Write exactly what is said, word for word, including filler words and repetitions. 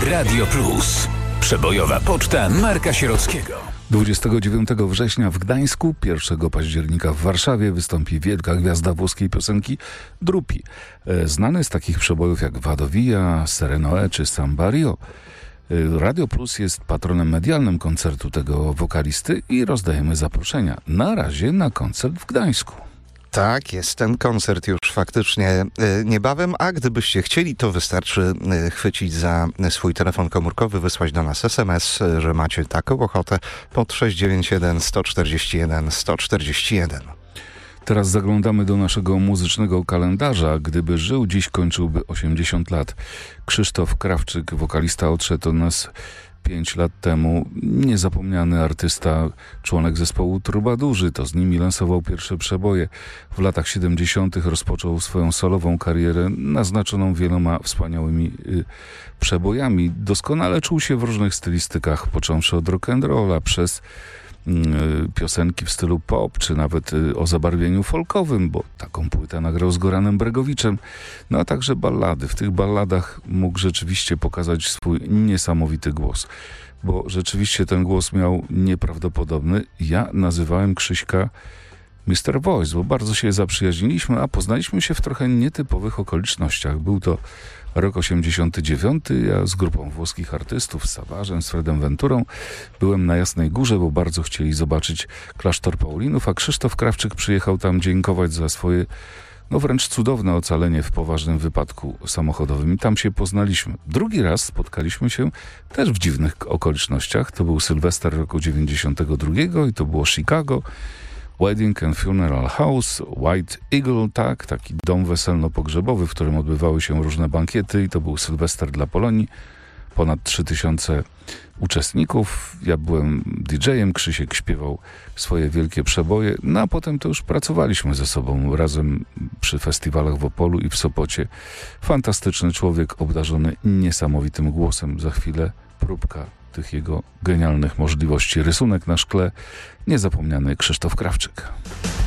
Radio Plus. Przebojowa poczta Marka Sierockiego. dwudziestego dziewiątego września w Gdańsku, pierwszego października w Warszawie wystąpi wielka gwiazda włoskiej piosenki Drupi. Znany z takich przebojów jak Vado Via, Sereno czy Samba Rio. Radio Plus jest patronem medialnym koncertu tego wokalisty i rozdajemy zaproszenia. Na razie na koncert w Gdańsku. Tak, jest ten koncert już faktycznie e, niebawem, a gdybyście chcieli, to wystarczy e, chwycić za swój telefon komórkowy, wysłać do nas es em es, e, że macie taką ochotę pod sześć dziewięć jeden sto czterdzieści jeden sto czterdzieści jeden. Teraz zaglądamy do naszego muzycznego kalendarza. Gdyby żył dziś, kończyłby osiemdziesiąt lat. Krzysztof Krawczyk, wokalista, odszedł od nas pięć lat temu. Niezapomniany artysta, członek zespołu Trubadurzy. To z nimi lansował pierwsze przeboje. W latach siedemdziesiątych rozpoczął swoją solową karierę naznaczoną wieloma wspaniałymi y, przebojami. Doskonale czuł się w różnych stylistykach, począwszy od rock'n'rolla przez piosenki w stylu pop, czy nawet o zabarwieniu folkowym, bo taką płytę nagrał z Goranem Bregowiczem, no a także ballady. W tych balladach mógł rzeczywiście pokazać swój niesamowity głos, bo rzeczywiście ten głos miał nieprawdopodobny. Ja nazywałem Krzyśka mister Voice, bo bardzo się zaprzyjaźniliśmy, a poznaliśmy się w trochę nietypowych okolicznościach. Był to rok osiemdziesiąty dziewiąty. Ja z grupą włoskich artystów, z Savarzem, z Fredem Venturą byłem na Jasnej Górze, bo bardzo chcieli zobaczyć klasztor Paulinów, a Krzysztof Krawczyk przyjechał tam dziękować za swoje no wręcz cudowne ocalenie w poważnym wypadku samochodowym. I tam się poznaliśmy. Drugi raz spotkaliśmy się też w dziwnych okolicznościach. To był Sylwester roku dziewięćdziesiątego drugiego i to było Chicago. Wedding and Funeral House, White Eagle, tak, taki dom weselno-pogrzebowy, w którym odbywały się różne bankiety i to był Sylwester dla Polonii. Ponad trzy tysiące uczestników. Ja byłem didżejem, Krzysiek śpiewał swoje wielkie przeboje, no a potem to już pracowaliśmy ze sobą razem przy festiwalach w Opolu i w Sopocie. Fantastyczny człowiek, obdarzony niesamowitym głosem. Za chwilę próbka tych jego genialnych możliwości. Rysunek na szkle, niezapomniany Krzysztof Krawczyk.